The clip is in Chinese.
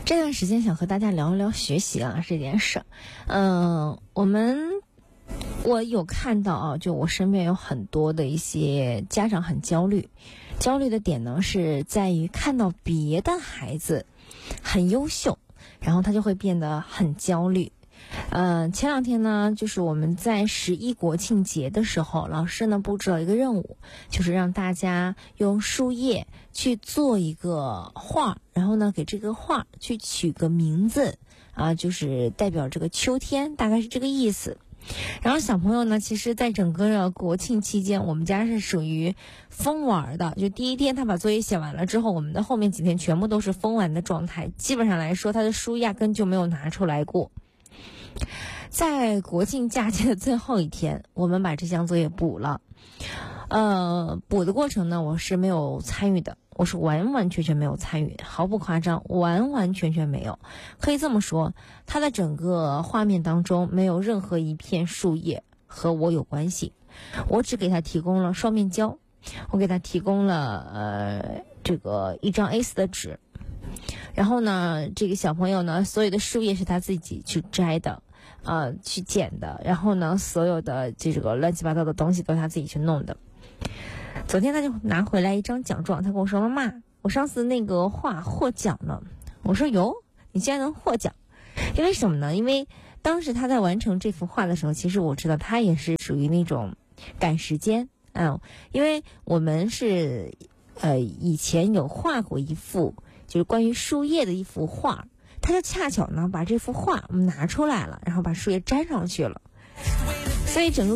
这段时间想和大家聊一聊学习这件事。我有看到就我身边有很多的一些家长很焦虑的点呢，是在于看到别的孩子很优秀，然后他就会变得很焦虑。前两天呢，就是我们在11国庆节的时候，老师呢布置了一个任务，就是让大家用树叶去做一个画，然后呢给这个画去取个名字就是代表这个秋天，大概是这个意思。然后小朋友呢，其实在整个国庆期间，我们家是属于疯玩的。就第一天他把作业写完了之后，我们的后面几天全部都是疯玩的状态，基本上来说他的书压根就没有拿出来过。在国庆假期的最后一天，我们把这项作业补了。补的过程呢，我是没有参与的，我是完完全全没有参与，毫不夸张，完完全全没有。可以这么说，它的整个画面当中没有任何一片树叶和我有关系，我只给他提供了双面胶，我给他提供了这个一张 A4 的纸。然后呢，这个小朋友呢，所有的树叶是他自己去摘的，去捡的。然后呢，所有的这个乱七八糟的东西都是他自己去弄的。昨天他就拿回来一张奖状，他跟我说：“妈妈，我上次那个画获奖了。”我说：“哟，你竟然能获奖？因为什么呢？因为当时他在完成这幅画的时候，其实我知道他也是属于那种赶时间因为我们是以前有画过一幅。就是关于树叶的一幅画，他就恰巧呢把这幅画我们拿出来了，然后把树叶粘上去了，所以整个